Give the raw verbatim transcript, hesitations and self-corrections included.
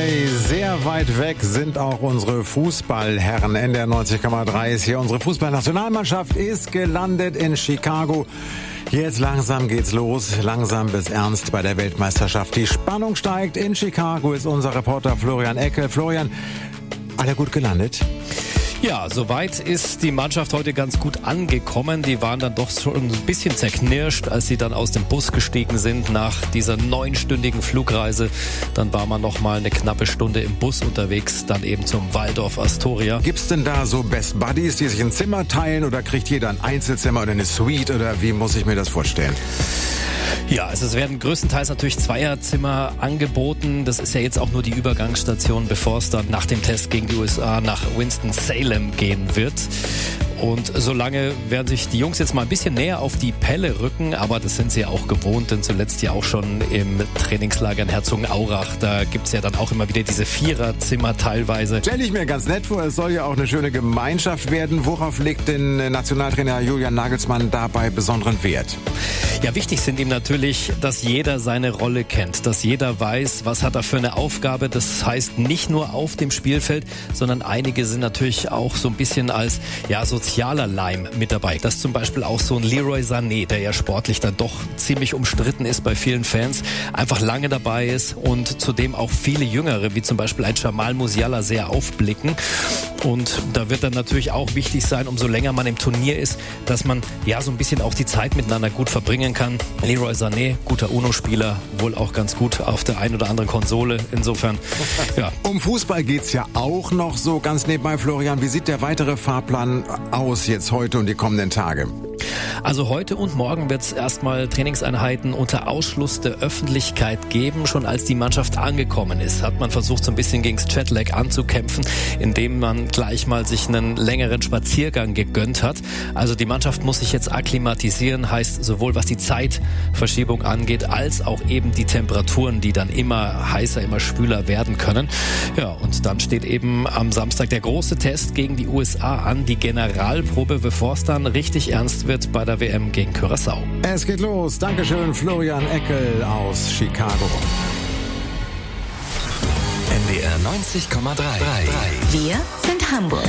drei. Sehr weit weg sind auch unsere Fußballherren. N D R neunzig Komma drei ist hier. Unsere Fußballnationalmannschaft ist gelandet in Chicago. Jetzt langsam geht's los. Langsam bis ernst bei der Weltmeisterschaft. Die Spannung steigt. In Chicago ist unser Reporter Florian Eckel. Florian, alle gut gelandet? Ja, soweit ist die Mannschaft heute ganz gut angekommen. Die waren dann doch schon ein bisschen zerknirscht, als sie dann aus dem Bus gestiegen sind nach dieser neunstündigen Flugreise. Dann war man noch mal eine knappe Stunde im Bus unterwegs, dann eben zum Waldorf Astoria. Gibt's denn da so Best Buddies, die sich ein Zimmer teilen, oder kriegt jeder ein Einzelzimmer oder eine Suite, oder wie muss ich mir das vorstellen? Ja, also es werden größtenteils natürlich Zweierzimmer angeboten. Das ist ja jetzt auch nur die Übergangsstation, bevor es dann nach dem Test gegen die U S A nach Winston-Salem gehen wird. Und solange werden sich die Jungs jetzt mal ein bisschen näher auf die Pelle rücken, aber das sind sie ja auch gewohnt, denn zuletzt ja auch schon im Trainingslager in Herzogenaurach. Da gibt's ja dann auch immer wieder diese Viererzimmer teilweise. Stell ich mir ganz nett vor, es soll ja auch eine schöne Gemeinschaft werden. Worauf legt denn Nationaltrainer Julian Nagelsmann dabei besonderen Wert? Ja, wichtig sind ihm natürlich, dass jeder seine Rolle kennt, dass jeder weiß, was hat er für eine Aufgabe. Das heißt nicht nur auf dem Spielfeld, sondern einige sind natürlich auch so ein bisschen als ja sozialer Leim mit dabei. Das ist zum Beispiel auch so ein Leroy Sané, der ja sportlich dann doch ziemlich umstritten ist bei vielen Fans, einfach lange dabei ist und zudem auch viele Jüngere, wie zum Beispiel ein Jamal Musiala, sehr aufblicken. Und da wird dann natürlich auch wichtig sein, umso länger man im Turnier ist, dass man ja so ein bisschen auch die Zeit miteinander gut verbringen kann. Leroy Sané, guter UNO-Spieler, wohl auch ganz gut auf der einen oder anderen Konsole. Insofern, ja. Um Fußball geht's ja auch noch so ganz nebenbei, Florian. Wie sieht der weitere Fahrplan aus jetzt heute und die kommenden Tage? Also heute und morgen wird es erstmal Trainingseinheiten unter Ausschluss der Öffentlichkeit geben. Schon als die Mannschaft angekommen ist, hat man versucht, so ein bisschen gegens Jetlag anzukämpfen, indem man gleich mal sich einen längeren Spaziergang gegönnt hat. Also die Mannschaft muss sich jetzt akklimatisieren, heißt sowohl was die Zeitverschiebung angeht, als auch eben die Temperaturen, die dann immer heißer, immer schwüler werden können. Ja, und dann steht eben am Samstag der große Test gegen die U S A an, die Generalprobe, bevor es dann richtig ernst wird bei der W M gegen Curaçao. Es geht los. Dankeschön, Florian Eckel aus Chicago. N D R neunzig Komma drei. Wir sind Hamburg.